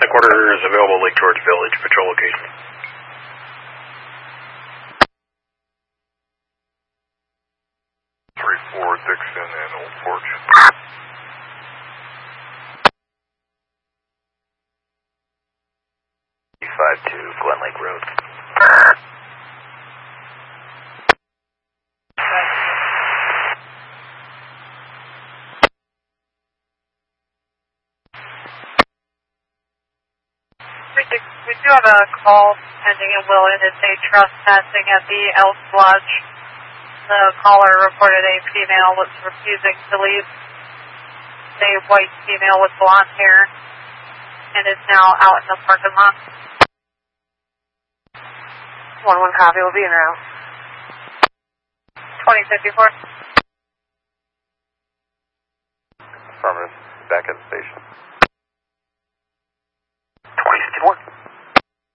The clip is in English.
Quarter is available Lake George Village, patrol location. Dixon and Old Forge. 5 to Glen Lake Road. We do have a call pending in Willen. It's a trespassing at the Elk Lodge. The caller reported a female was refusing to leave. A white female with blonde hair, and is now out in the parking lot. 1-1 copy, will be in route. 2054. Affirmative. Back at the station.